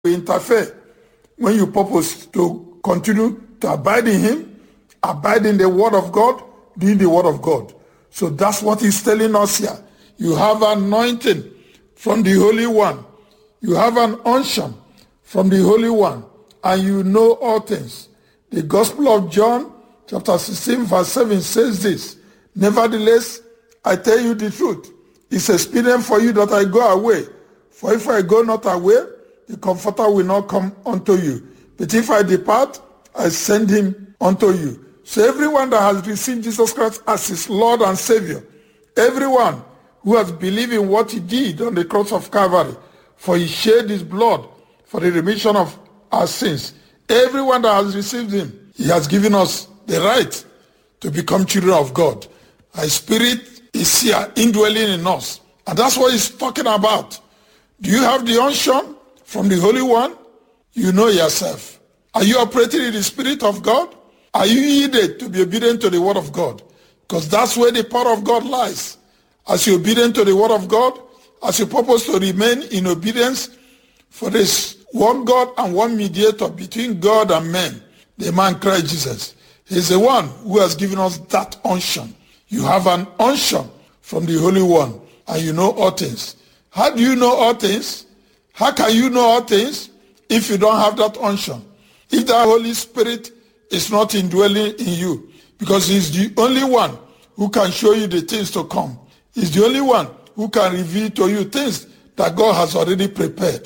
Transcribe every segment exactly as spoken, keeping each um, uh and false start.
interfere when you purpose to continue to abide in him, abide in the word of God, doing the word of God. So that's what he's telling us here. You have anointing from the Holy One. You have an unction from the Holy One, and you know all things. The Gospel of John, chapter sixteen, verse seven says this, nevertheless, I tell you the truth. It's expedient for you that I go away. For if I go not away, the Comforter will not come unto you. But if I depart, I send him unto you. So everyone that has received Jesus Christ as his Lord and Savior, everyone who has believed in what he did on the cross of Calvary, for he shed his blood for the remission of our sins, everyone that has received him, he has given us the right to become children of God. Our spirit is here indwelling in us. And that's what he's talking about. Do you have the unction from the Holy One? You know yourself. Are you operating in the Spirit of God? Are you yielded to be obedient to the Word of God? Because that's where the power of God lies. As you're obedient to the Word of God, as you purpose to remain in obedience, for this one God and one mediator between God and men, the man Christ Jesus. He's the one who has given us that unction. You have an unction from the Holy One, and you know all things. How do you know all things? How can you know all things if you don't have that unction? If the Holy Spirit is not indwelling in you, because he's the only one who can show you the things to come. He's the only one who can reveal to you things that God has already prepared.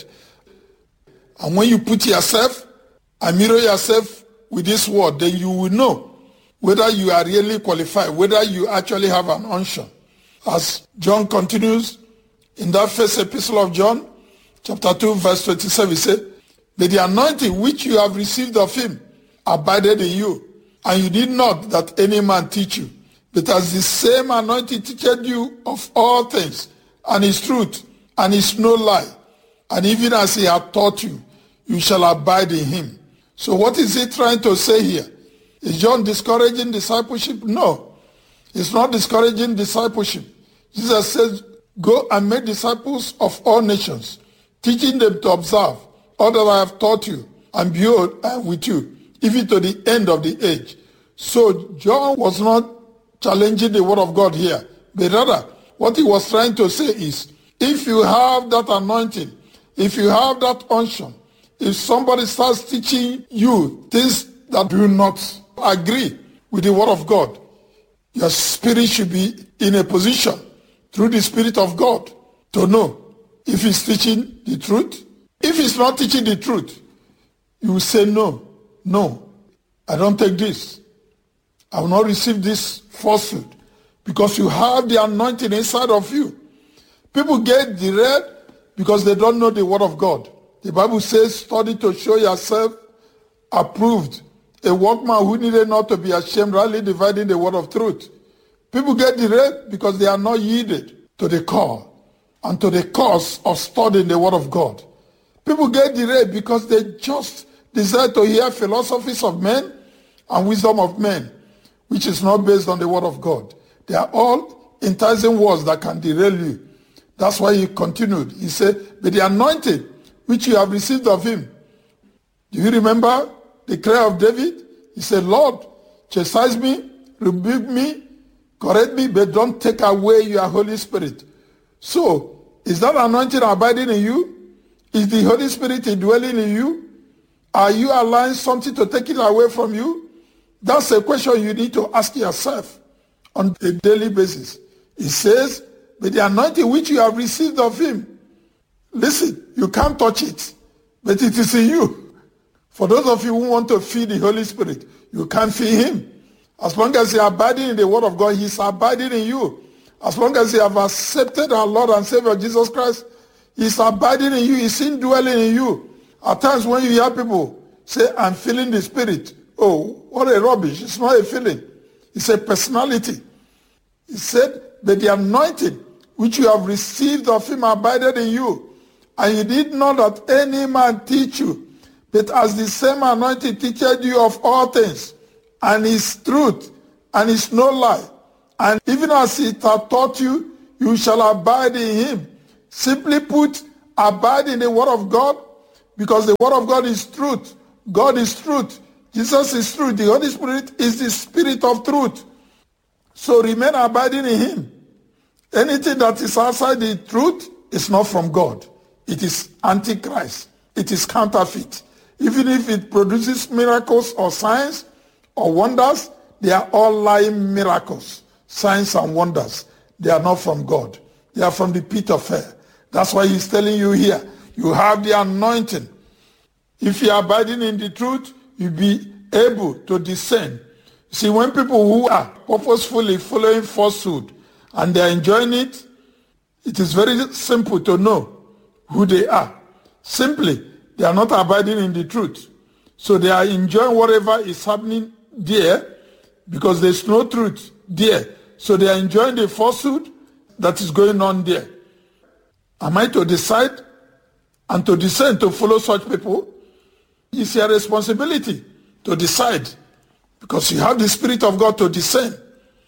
And when you put yourself and mirror yourself with this word, then you will know whether you are really qualified, whether you actually have an unction. As John continues in that first epistle of John, chapter two, verse twenty-seven, he said, but the anointing which you have received of him abided in you, and you did not that any man teach you, but as the same anointing teacheth you of all things, and is truth, and is no lie, and even as he hath taught you, you shall abide in him. So what is he trying to say here? Is John discouraging discipleship? No, it's not discouraging discipleship. Jesus says, go and make disciples of all nations, teaching them to observe all that I have taught you, and behold, I am with you, even to the end of the age. So John was not challenging the word of God here, but rather what he was trying to say is, if you have that anointing, if you have that unction, if somebody starts teaching you things that do not agree with the word of God, your spirit should be in a position through the Spirit of God to know if he's teaching the truth. If he's not teaching the truth, you will say, no, no, I don't take this. I will not receive this falsehood, because you have the anointing inside of you. People get derailed because they don't know the word of God. The Bible says, study to show yourself approved, a workman who needed not to be ashamed, rightly dividing the word of truth. People get derailed because they are not yielded to the call and to the cause of studying the word of God. People get derailed because they just desire to hear philosophies of men and wisdom of men, which is not based on the word of God. They are all enticing words that can derail you. That's why he continued. He said, but the anointing which you have received of him. Do you remember the prayer of David? He said, Lord, chastise me, rebuke me, correct me, but don't take away your Holy Spirit. So, is that anointing abiding in you? Is the Holy Spirit indwelling in you? Are you allowing something to take it away from you? That's a question you need to ask yourself on a daily basis. It says, but the anointing which you have received of him, listen, you can't touch it, but it is in you. For those of you who want to feed the Holy Spirit, you can't feed him. As long as you are abiding in the word of God, he's abiding in you. As long as you have accepted our Lord and Savior Jesus Christ, he's abiding in you, he's indwelling in you. At times when you hear people say, I'm feeling the Spirit, oh, what a rubbish. It's not a feeling. It's a personality. He said, that the anointing which you have received of him abided in you, and you did not that any man teach you, but as the same anointing teacheth you of all things, and is truth, and is no lie, and even as it hath taught you, you shall abide in him. Simply put, abide in the word of God, because the word of God is truth. God is truth. Jesus is truth. The Holy Spirit is the Spirit of truth. So remain abiding in him. Anything that is outside the truth is not from God. It is antichrist. It is counterfeit. Even if it produces miracles or signs or wonders, they are all lying miracles, signs and wonders. They are not from God. They are from the pit of hell. That's why he's telling you here, you have the anointing. If you are abiding in the truth, you'll be able to discern. See, when people who are purposefully following falsehood and they are enjoying it, it is very simple to know who they are. Simply, they are not abiding in the truth. So they are enjoying whatever is happening there because there's no truth there. So they are enjoying the falsehood that is going on there. Am I to decide and to discern to follow such people? It's your responsibility to decide because you have the Spirit of God to discern.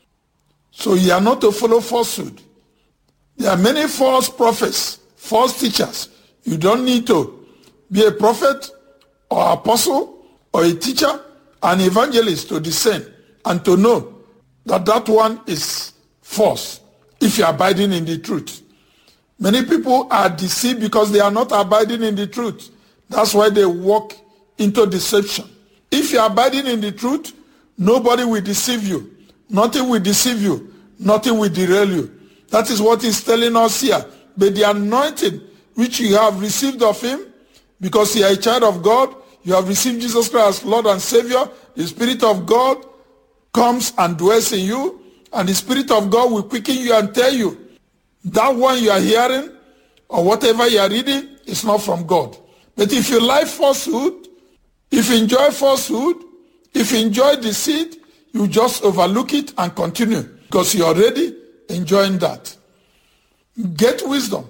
So you are not to follow falsehood. There are many false prophets, false teachers. You don't need to be a prophet or apostle or a teacher, an evangelist to discern and to know that that one is false if you are abiding in the truth. Many people are deceived because they are not abiding in the truth. That's why they walk into deception. If you are abiding in the truth, nobody will deceive you. Nothing will deceive you. Nothing will derail you. That is what he's telling us here. But the anointing which you have received of him, because you are a child of God, you have received Jesus Christ as Lord and Savior, the Spirit of God comes and dwells in you, and the Spirit of God will quicken you and tell you that one you are hearing or whatever you are reading is not from God. But if you like falsehood, if you enjoy falsehood, if you enjoy deceit, you just overlook it and continue because you're already enjoying that. Get wisdom.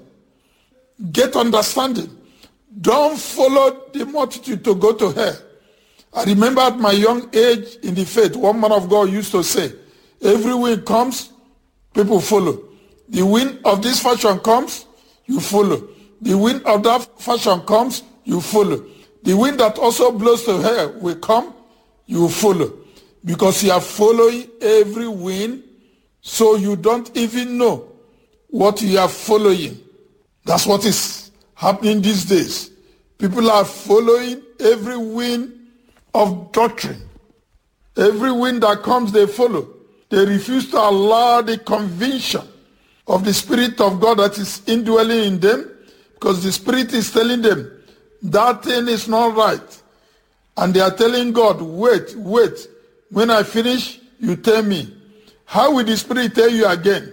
Get understanding. Don't follow the multitude to go to hell. I remember at my young age in the faith, one man of God used to say, every wind comes, people follow. The wind of this fashion comes, you follow. The wind of that fashion comes, you follow. The wind that also blows to hell will come, you follow. Because you are following every wind, so you don't even know what you are following. That's what is happening these days. People are following every wind of doctrine. Every wind that comes, they follow. They refuse to allow the conviction of the Spirit of God that is indwelling in them, because the Spirit is telling them that thing is not right. And they are telling God, wait, wait. When I finish, you tell me. How will the Spirit tell you again?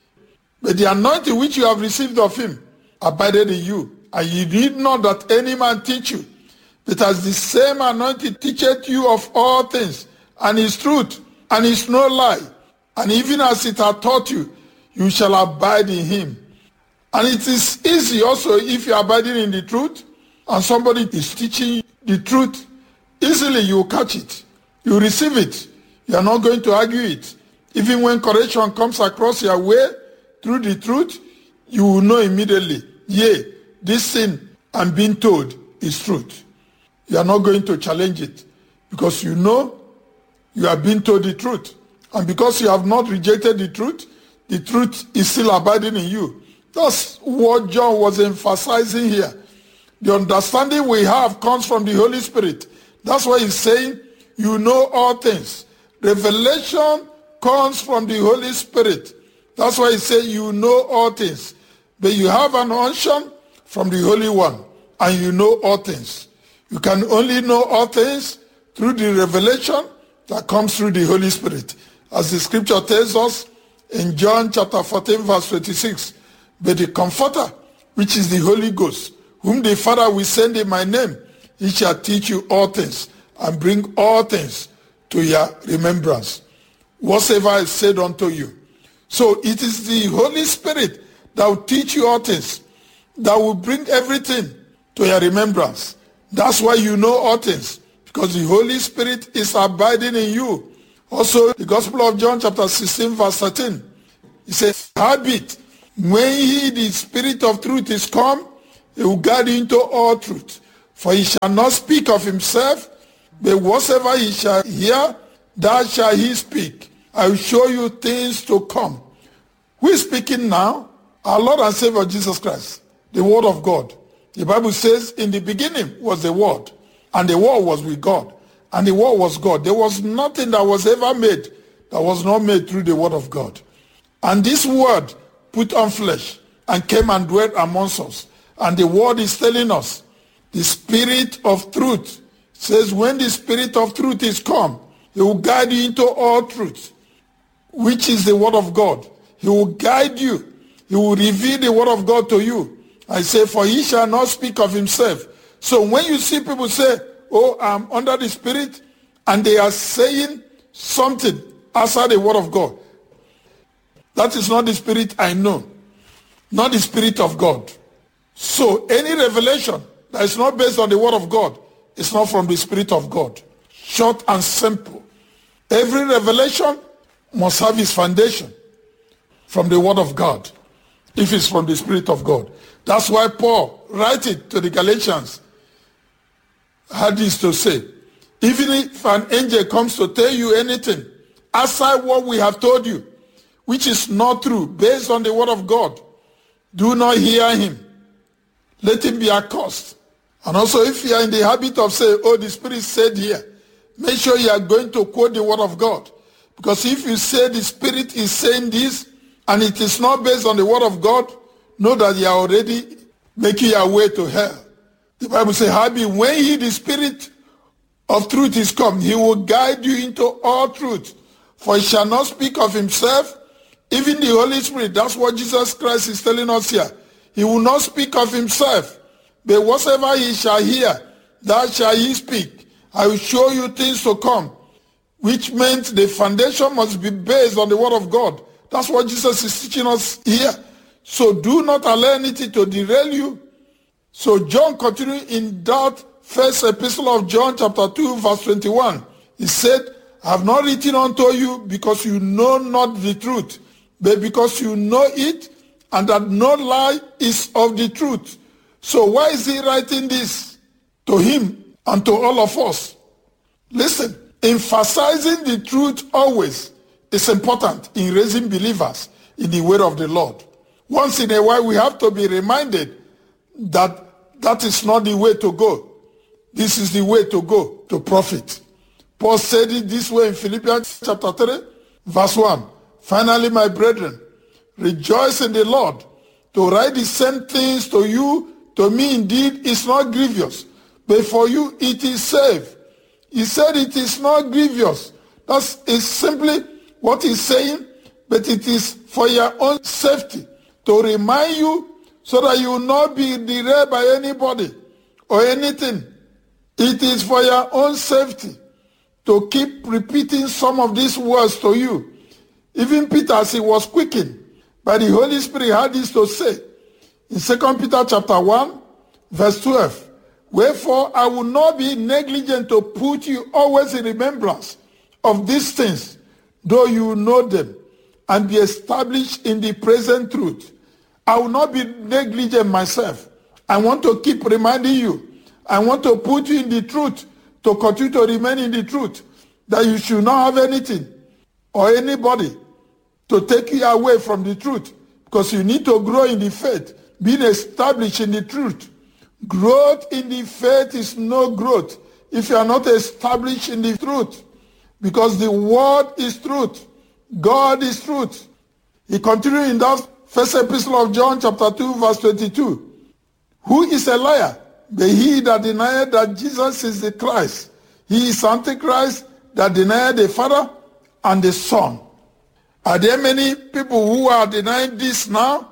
But the anointing which you have received of him abided in you, and you need not that any man teach you, but as the same anointing teacheth you of all things, and is truth, and is no lie, and even as it hath taught you, you shall abide in him. And it is easy also if you are abiding in the truth, and somebody is teaching the truth, easily you will catch it. You receive it. You are not going to argue it. Even when correction comes across your way through the truth, you will know immediately, yea, this thing I'm being told is truth. You are not going to challenge it because you know you are being told the truth. And because you have not rejected the truth, the truth is still abiding in you. That's what John was emphasizing here. The understanding we have comes from the Holy Spirit. That's why he's saying, you know all things. Revelation comes from the Holy Spirit. That's why he said, you know all things. But you have an unction from the Holy One, and you know all things. You can only know all things through the revelation that comes through the Holy Spirit. As the scripture tells us in John chapter fourteen, verse twenty-six, but the Comforter, which is the Holy Ghost, whom the Father will send in my name, he shall teach you all things, and bring all things to your remembrance, whatsoever I said unto you. So it is the Holy Spirit that will teach you all things, that will bring everything to your remembrance. That's why you know all things, because the Holy Spirit is abiding in you. Also, the Gospel of John chapter sixteen, verse thirteen, it says, howbeit, when he, the Spirit of truth, is come, he will guide you into all truth. For he shall not speak of himself, but whatsoever he shall hear, that shall he speak. I will show you things to come. Who is speaking now? Our Lord and Savior Jesus Christ, the Word of God. The Bible says, in the beginning was the Word, and the Word was with God, and the Word was God. There was nothing that was ever made that was not made through the Word of God. And this Word put on flesh and came and dwelt amongst us. And the Word is telling us, the Spirit of truth says, when the Spirit of truth is come, he will guide you into all truth, which is the Word of God. He will guide you. He will reveal the Word of God to you. I say, for he shall not speak of himself. So when you see people say, oh, I'm under the Spirit, and they are saying something outside the Word of God, that is not the Spirit I know, not the Spirit of God. So any revelation that is not based on the Word of God is not from the Spirit of God. Short and simple. Every revelation must have its foundation from the Word of God, if it's from the Spirit of God. That's why Paul, writing to the Galatians, had this to say, even if an angel comes to tell you anything outside what we have told you, which is not true, based on the Word of God, do not hear him. Let him be accursed. And also, if you are in the habit of saying, oh, the Spirit said here, make sure you are going to quote the Word of God. Because if you say the Spirit is saying this, and it is not based on the Word of God, know that you are already making your way to hell. The Bible says, Happy, when he, the Spirit of truth, is come, he will guide you into all truth. For he shall not speak of himself, even the Holy Spirit. That's what Jesus Christ is telling us here. He will not speak of himself, but whatsoever he shall hear, that shall he speak. I will show you things to come, which meant the foundation must be based on the Word of God. That's what Jesus is teaching us here. So do not allow anything to derail you. So John continued in that first epistle of John chapter two verse twenty-one. He said, I have not written unto you because you know not the truth, but because you know it, and that no lie is of the truth. So why is he writing this to him and to all of us? Listen, emphasizing the truth always is important in raising believers in the way of the Lord. Once in a while, we have to be reminded that that is not the way to go. This is the way to go to profit. Paul said it this way in Philippians chapter three, verse one. Finally, my brethren, rejoice in the Lord. To write the same things to you, to me indeed, is not grievous, but for you it is safe. He said it is not grievous. That is simply what he's saying, but it is for your own safety, to remind you so that you will not be derailed by anybody or anything. It is for your own safety to keep repeating some of these words to you. Even Peter, as he was quickened by the Holy Spirit, had this to say in Second Peter chapter one, verse twelve. Wherefore I will not be negligent to put you always in remembrance of these things, though you know them, and be established in the present truth. I will not be negligent myself. I want to keep reminding you. I want to put you in the truth, to continue to remain in the truth, that you should not have anything or anybody to take you away from the truth, because you need to grow in the faith, being established in the truth. Growth in the faith is no growth if you are not established in the truth, because the Word is truth. God is truth. He continued in that first epistle of John chapter two verse twenty-two. Who is a liar? But he that denieth that Jesus is the Christ. He is Antichrist that denieth the Father and the Son. Are there many people who are denying this now?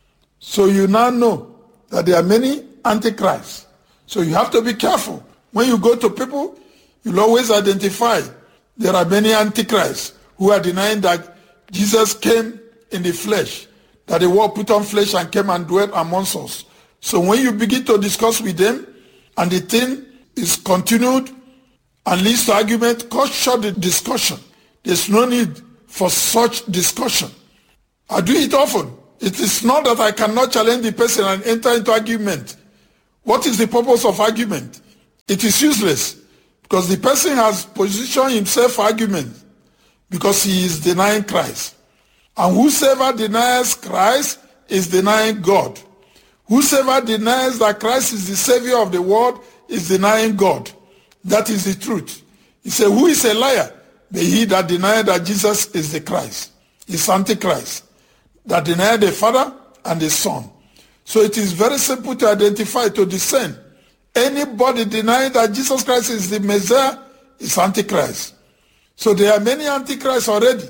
So you now know that there are many Antichrists. So you have to be careful. When you go to people, you'll always identify there are many Antichrists who are denying that Jesus came in the flesh, that the Word put on flesh and came and dwelt amongst us. So when you begin to discuss with them, and the thing is continued and leads to argument, cut short the discussion. There's no need for such discussion. I do it often. It is not that I cannot challenge the person and enter into argument What is the purpose of argument? It is useless because the person has positioned himself for argument because he is denying Christ. And whosoever denies Christ is denying God. Whosoever denies that Christ is the Savior of the world is denying God. That is the truth. He said, who is a liar? But he that denied that Jesus is the Christ, is Antichrist, that denied the Father and the Son. So it is very simple to identify, to discern. Anybody denying that Jesus Christ is the Messiah is Antichrist. So there are many Antichrists already.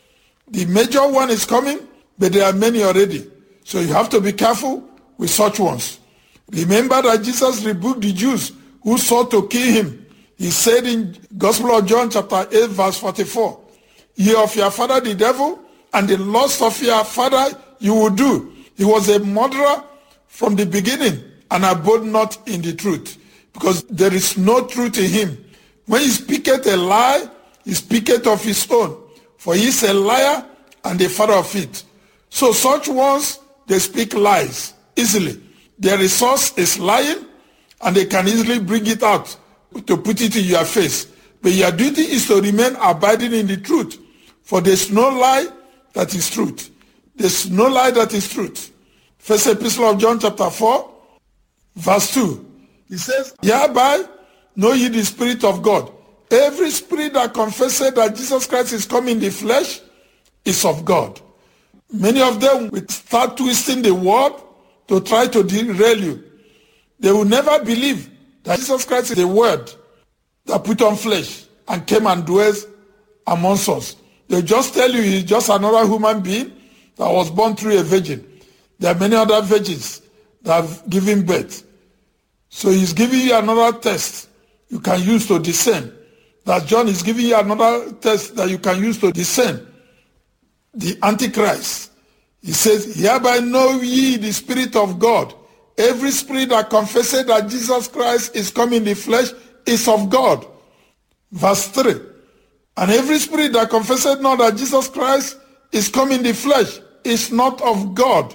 The major one is coming, but there are many already. So you have to be careful with such ones. Remember that Jesus rebuked the Jews who sought to kill him. He said in Gospel of John chapter eight verse forty-four, ye of your father the devil, and the lust of your father you will do. He was a murderer from the beginning and abode not in the truth, because there is no truth in him. When he speaketh a lie, he speaketh of his own, for he is a liar and the father of it. So such ones, they speak lies easily. Their resource is lying, and they can easily bring it out to put it in your face. But your duty is to remain abiding in the truth, for there's no lie that is truth. There's no lie that is truth. First Epistle of John chapter four, verse two. He says, hereby know ye the Spirit of God. Every spirit that confesses that Jesus Christ is come in the flesh is of God. Many of them will start twisting the word to try to derail you. They will never believe that Jesus Christ is the word that put on flesh and came and dwells amongst us. They'll just tell you he's just another human being that was born through a virgin. There are many other virgins that have given birth. So he's giving you another test you can use to discern. That John is giving you another test that you can use to discern the Antichrist. He says, hereby know ye the Spirit of God. Every spirit that confesses that Jesus Christ is come in the flesh is of God. Verse three. And every spirit that confesses not that Jesus Christ is come in the flesh is not of God.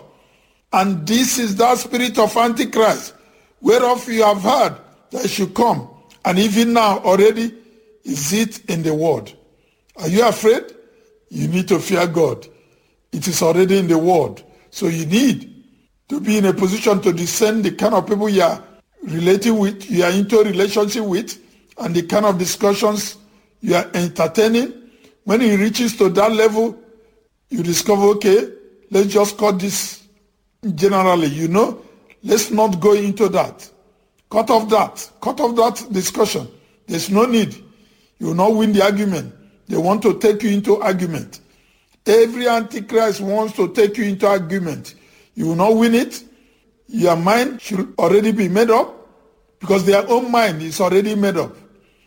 And this is that spirit of Antichrist, whereof you have heard that it should come, and even now already is it in the world. Are you afraid? You need to fear God. It is already in the world. So you need to be in a position to discern the kind of people you are relating with, you are into a relationship with, and the kind of discussions you are entertaining. When it reaches to that level, you discover, okay, let's just cut this generally, you know, let's not go into that. Cut off that. Cut off that discussion. There's no need. You will not win the argument. They want to take you into argument. Every Antichrist wants to take you into argument. You will not win it. Your mind should already be made up, because their own mind is already made up.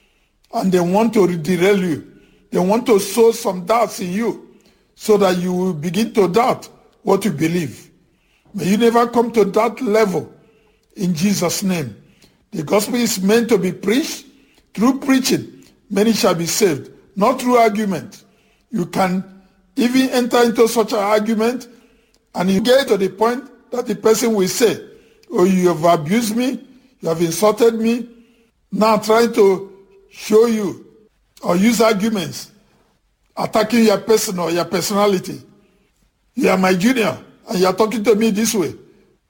And they want to derail you. They want to sow some doubts in you so that you will begin to doubt what you believe. May you never come to that level in Jesus' name. The gospel is meant to be preached. Through preaching, many shall be saved, not through argument. You can even enter into such an argument and you get to the point that the person will say, oh, you have abused me, you have insulted me. Now trying to show you or use arguments, attacking your person or your personality. You are my junior and you are talking to me this way.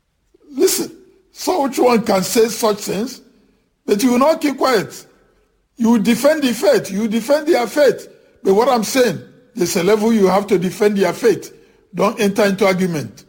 Listen, such one can say such things, but you will not keep quiet. You will defend the faith. You will defend their faith. But what I'm saying, there's a level you have to defend their faith. Don't enter into argument.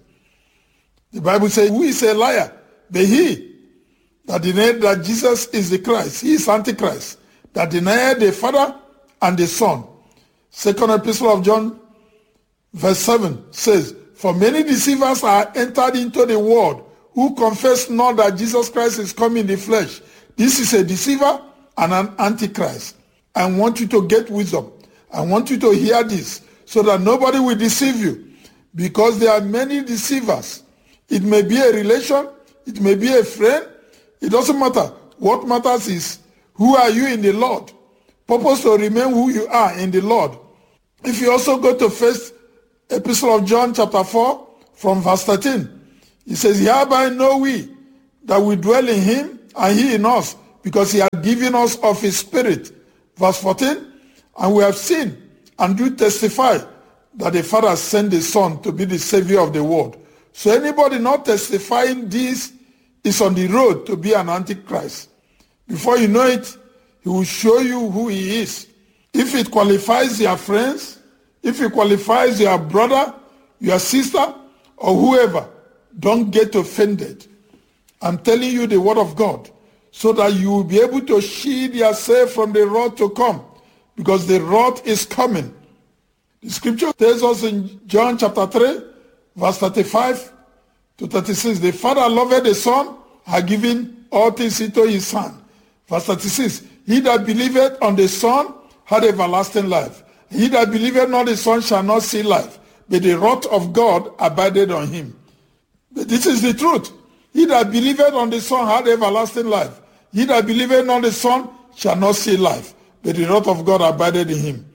The Bible says, who is a liar? But he that denied that Jesus is the Christ. He is Antichrist. That denied the Father and the Son. Second Epistle of John, verse seven says, for many deceivers are entered into the world, who confess not that Jesus Christ is come in the flesh. This is a deceiver and an Antichrist. I want you to get wisdom. I want you to hear this so that nobody will deceive you, because there are many deceivers. It may be a relation, it may be a friend, it doesn't matter. What matters is, who are you in the Lord? Purpose to remain who you are in the Lord. If you also go to first Epistle of John chapter four from verse thirteen, it says, hereby know we that we dwell in him and he in us, because he had given us of his Spirit. Verse fourteen, and we have seen and do testify that the Father sent the Son to be the Savior of the world. So anybody not testifying this is on the road to be an Antichrist. Before you know it, he will show you who he is. If it qualifies your friends, if it qualifies your brother, your sister, or whoever, don't get offended. I'm telling you the word of God, so that you will be able to shield yourself from the wrath to come, because the wrath is coming. The scripture tells us in John chapter three, verse thirty-five to thirty-six, the Father loved the Son, had given all things into his hand. Verse thirty-six, he that believeth on the Son had everlasting life. He that believeth not the Son shall not see life, but the wrath of God abided on him. But this is the truth. He that believeth on the Son had everlasting life. He that believeth not the Son shall not see life, but the wrath of God abided in him.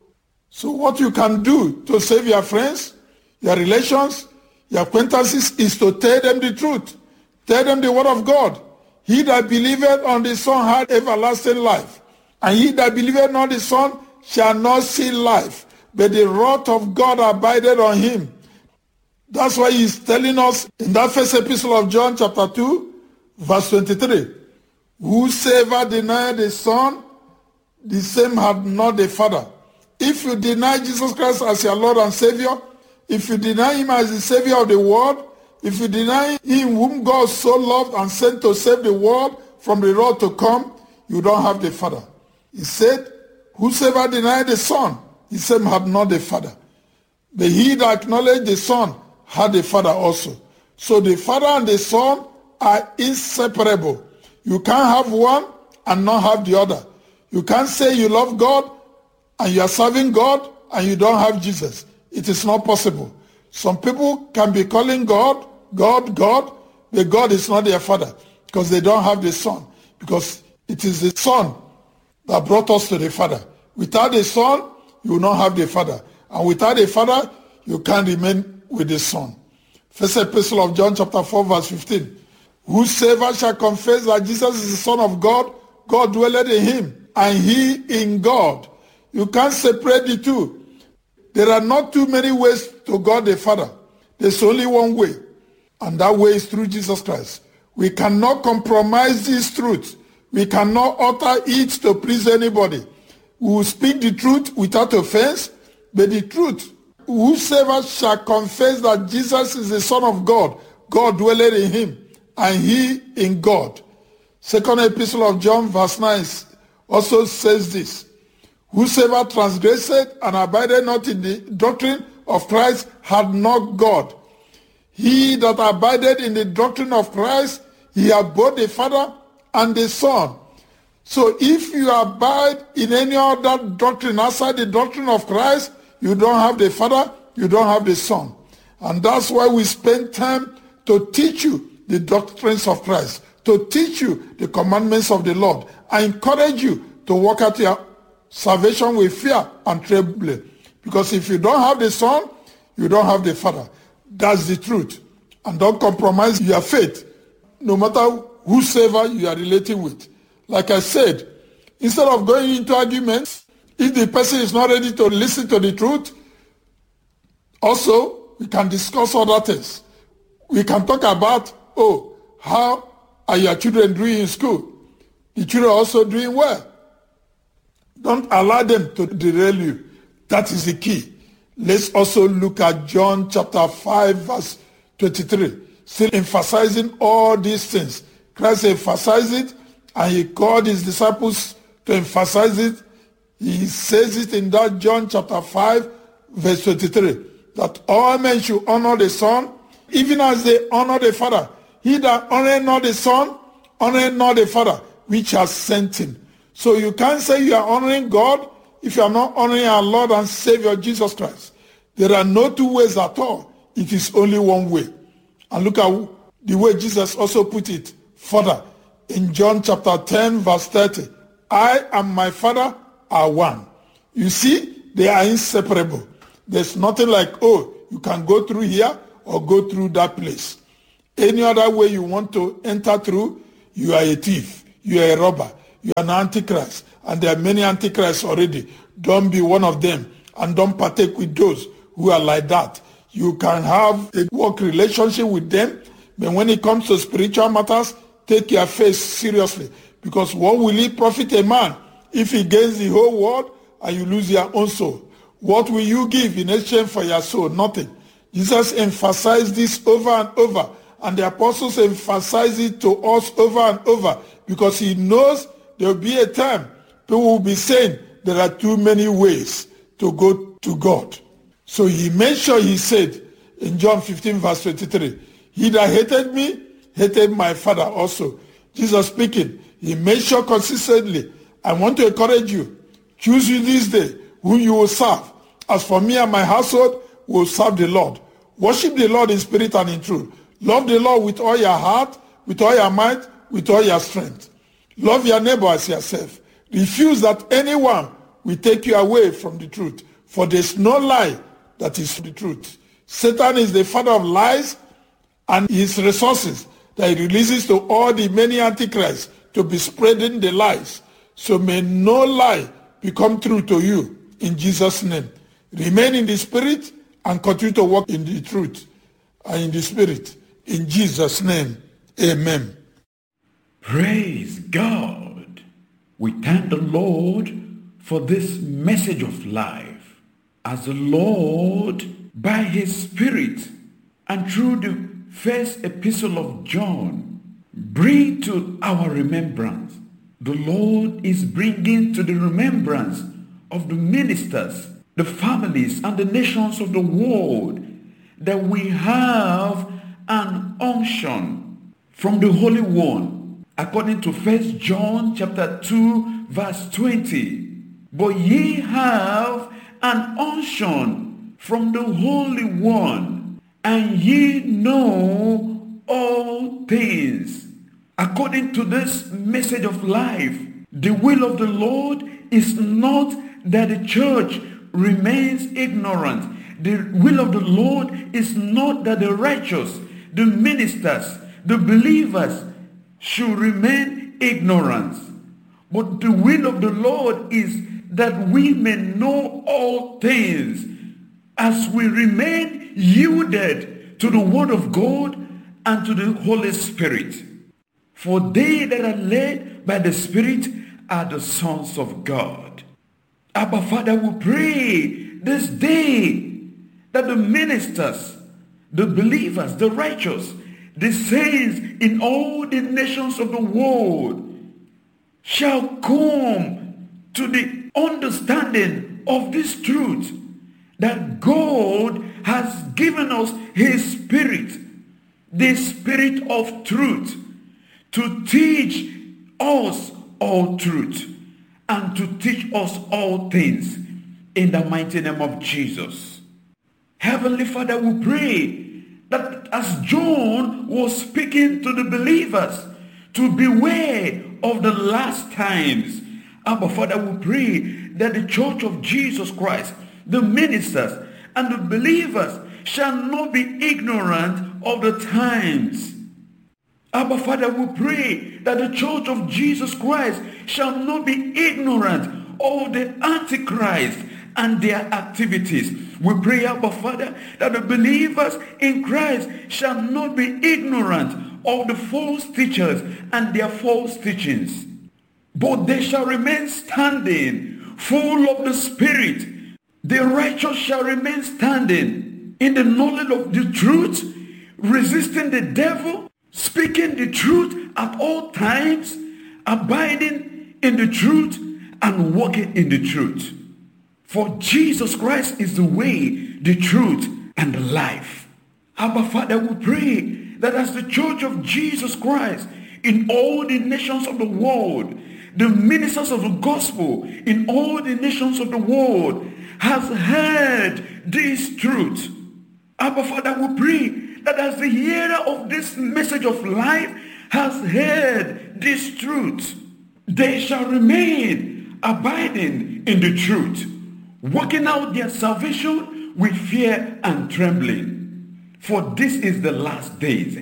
So what you can do to save your friends, your relations, your acquaintances is to tell them the truth. Tell them the word of God. He that believeth on the Son had everlasting life. And he that believeth not the Son shall not see life, but the wrath of God abided on him. That's why he's telling us in that first epistle of John chapter two, verse twenty-three, whosoever denied the Son, the same had not the Father. If you deny Jesus Christ as your Lord and Savior, if you deny him as the Savior of the world, if you deny him whom God so loved and sent to save the world from the wrath to come, you don't have the Father. He said, whosoever denied the Son, the same had not the Father. But he that acknowledged the Son had the Father also. So the Father and the Son are inseparable. You can't have one and not have the other. You can't say you love God and you are serving God and you don't have Jesus. It is not possible. Some people can be calling God, God, God, but God is not their Father because they don't have the Son. Because it is the Son that brought us to the Father. Without the Son, you will not have the Father. And without the Father, you can't remain with the Son. First epistle of John chapter four, verse fifteen. Whosoever shall confess that Jesus is the Son of God, God dwelleth in him, and he in God. You can't separate the two. There are not too many ways to God the Father. There's only one way, and that way is through Jesus Christ. We cannot compromise this truth. We cannot utter it to please anybody. We will speak the truth without offense, but the truth, whosoever shall confess that Jesus is the Son of God, God dwelleth in him, and he in God. Second epistle of John, verse nine, also says this. Whosoever transgresseth and abideth not in the doctrine of Christ had not God. He that abideth in the doctrine of Christ, he hath both the Father and the Son. So if you abide in any other doctrine outside the doctrine of Christ, you don't have the Father, you don't have the Son. And that's why we spend time to teach you the doctrines of Christ, to teach you the commandments of the Lord. I encourage you to walk out your salvation with fear and trembling. Because if you don't have the Son, you don't have the Father. That's the truth. And don't compromise your faith, no matter whosoever you are relating with. Like I said, instead of going into arguments, if the person is not ready to listen to the truth, also, we can discuss other things. We can talk about, oh, how are your children doing in school? The children are also doing well. Don't allow them to derail you. That is the key. Let's also look at John chapter five, verse twenty-three. Still emphasizing all these things. Christ emphasized it, and he called his disciples to emphasize it. He says it in that John chapter five, verse twenty-three, that all men should honor the Son, even as they honor the Father. He that honoreth not the Son, honoreth not the Father, which has sent him. So you can't say you are honoring God if you are not honoring our Lord and Savior Jesus Christ. There are no two ways at all. It is only one way. And look at the way Jesus also put it further in John chapter ten, verse thirty. I and my Father are one. You see, they are inseparable. There's nothing like, oh, you can go through here or go through that place. Any other way you want to enter through, you are a thief, you are a robber, you are an antichrist, and there are many antichrists already. Don't be one of them, and don't partake with those who are like that. You can have a work relationship with them, but when it comes to spiritual matters, take your faith seriously, because what will it profit a man if he gains the whole world and you lose your own soul? What will you give in exchange for your soul? Nothing. Jesus emphasized this over and over, and the apostles emphasize it to us over and over, because he knows there will be a time people will be saying there are too many ways to go to God. So he made sure he said in John fifteen verse twenty-three, he that hated me, hated my Father also. Jesus speaking, he made sure consistently, I want to encourage you, choose you this day whom you will serve. As for me and my household, we will serve the Lord. Worship the Lord in spirit and in truth. Love the Lord with all your heart, with all your might, with all your strength. Love your neighbor as yourself. Refuse that anyone will take you away from the truth, for there is no lie that is the truth. Satan is the father of lies, and his resources that he releases to all the many antichrists to be spreading the lies. So may no lie become true to you in Jesus' name. Remain in the spirit and continue to walk in the truth and in the spirit. In Jesus' name, amen. Praise God. We thank the Lord for this message of life, as the Lord, by his Spirit and through the first epistle of John, bring to our remembrance. The Lord is bringing to the remembrance of the ministers, the families, and the nations of the world that we have an unction from the Holy One, according to First John chapter two verse twenty. But ye have an unction from the Holy One, and ye know all things. According to this message of life, the will of the Lord is not that the church remains ignorant. The will of the Lord is not that the righteous, the ministers, the believers should remain ignorant. But the will of the Lord is that we may know all things as we remain yielded to the word of God and to the Holy Spirit. For they that are led by the Spirit are the sons of God. Abba Father, we pray this day that the ministers, the believers, the righteous, the saints in all the nations of the world shall come to the understanding of this truth, that God has given us his Spirit, the Spirit of truth, to teach us all truth and to teach us all things in the mighty name of Jesus. Heavenly Father, we pray that as John was speaking to the believers to beware of the last times, Abba Father, we pray that the church of Jesus Christ, the ministers and the believers shall not be ignorant of the times. Abba Father, we pray that the church of Jesus Christ shall not be ignorant of the Antichrist and their activities. We pray, Abba Father, that the believers in Christ shall not be ignorant of the false teachers and their false teachings, but they shall remain standing, full of the Spirit. The righteous shall remain standing in the knowledge of the truth, resisting the devil, speaking the truth at all times, abiding in the truth, and walking in the truth. For Jesus Christ is the way, the truth, and the life. Abba Father, we pray that as the church of Jesus Christ in all the nations of the world, the ministers of the gospel in all the nations of the world has heard this truth. Abba Father, we pray that as the hearer of this message of life has heard this truth, they shall remain abiding in the truth, working out their salvation with fear and trembling. For this is the last days.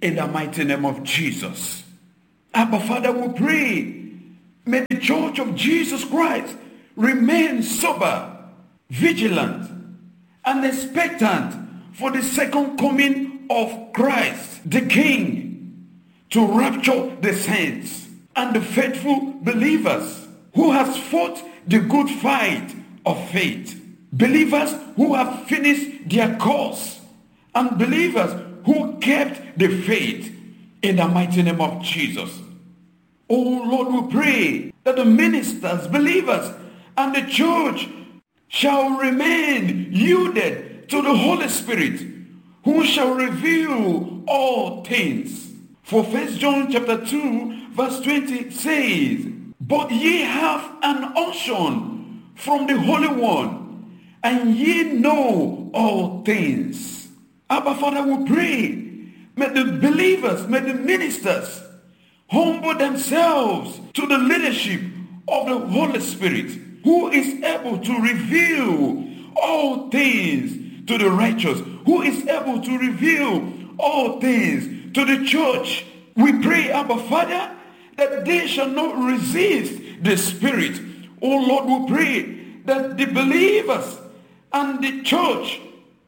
in the mighty name of Jesus. Abba Father, we pray, may the church of Jesus Christ remain sober, vigilant, and expectant for the second coming of Christ, the King, to rapture the saints and the faithful believers who has fought the good fight of faith, believers who have finished their course, and believers who kept the faith in the mighty name of Jesus. Oh Lord, we pray that the ministers, believers, and the church shall remain yielded to the Holy Spirit, who shall reveal all things. For First John chapter two verse twenty says, but ye have an unction from the Holy One, and ye know all things. Abba Father, we pray, may the believers, may the ministers humble themselves to the leadership of the Holy Spirit, who is able to reveal all things to the righteous, who is able to reveal all things to the church. We pray, Abba Father, that they shall not resist the Spirit. Oh Lord, we pray that the believers and the church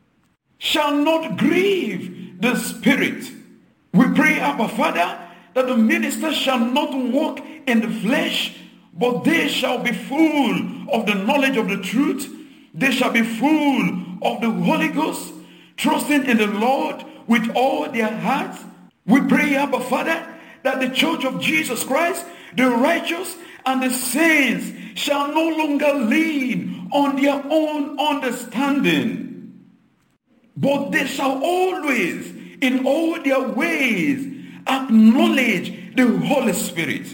shall not grieve the Spirit. We pray, Abba Father, that the ministers shall not walk in the flesh, but they shall be full of the knowledge of the truth. They shall be full of the Holy Ghost, trusting in the Lord with all their hearts. We pray, Abba Father, that the church of Jesus Christ, the righteous and the saints, shall no longer lean on their own understanding, but they shall always, in all their ways, acknowledge the Holy Spirit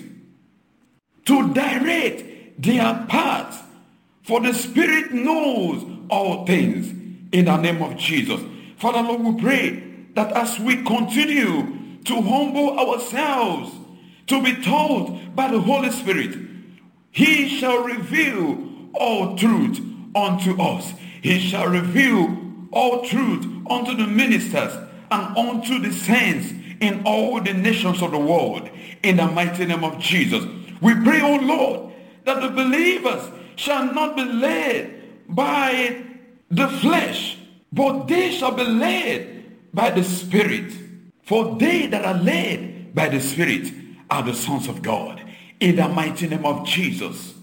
to direct their paths, for the Spirit knows all things, in the name of Jesus. Father, Lord, we pray that as we continue to humble ourselves, to be taught by the Holy Spirit, he shall reveal all truth unto us. He shall reveal all truth unto the ministers and unto the saints in all the nations of the world, in the mighty name of Jesus. We pray, O Lord, that the believers shall not be led by the flesh, but they shall be led by the Spirit. For they that are led by the Spirit are the sons of God, in the mighty name of Jesus.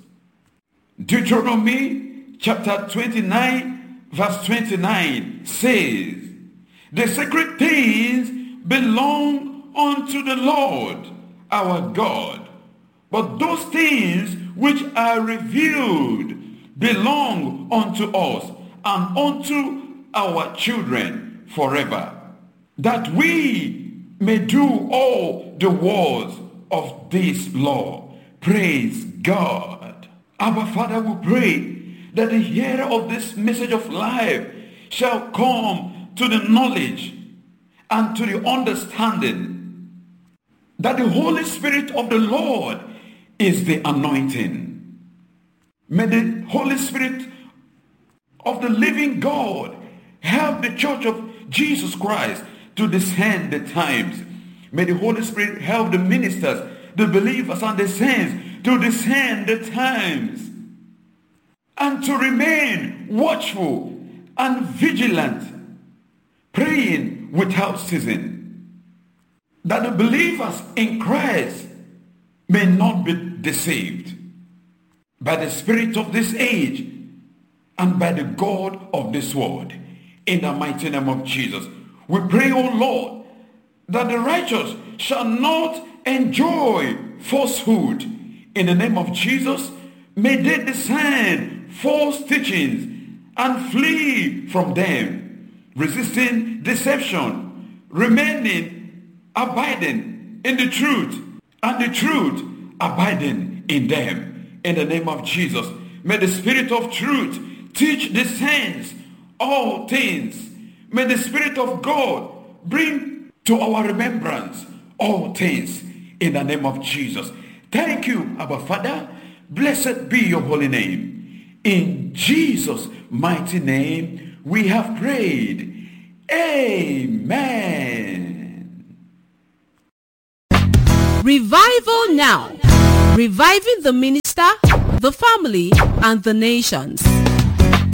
Deuteronomy chapter twenty-nine verse twenty-nine says, the sacred things belong unto the Lord our God, but those things which are revealed belong unto us and unto our children forever, that we may do all the words of this law. Praise God. Our Father, we pray that the hearer of this message of life shall come to the knowledge and to the understanding that the Holy Spirit of the Lord is the anointing. May the Holy Spirit of the living God help the church of Jesus Christ to discern the times. May the Holy Spirit help the ministers, the believers and the saints to discern the times and to remain watchful and vigilant, praying without ceasing, that the believers in Christ may not be deceived by the spirit of this age and by the God of this world, in the mighty name of Jesus. We pray, O Lord, that the righteous shall not enjoy falsehood. In the name of Jesus, may they discern false teachings and flee from them, resisting deception, remaining, abiding in the truth, and the truth abiding in them. In the name of Jesus, may the Spirit of truth teach the saints all things. May the Spirit of God bring to our remembrance all things, in the name of Jesus. Thank you, Abba Father. Blessed be your holy name. In Jesus' mighty name we have prayed. Amen. Revival Now, reviving the minister, the family, and the nations.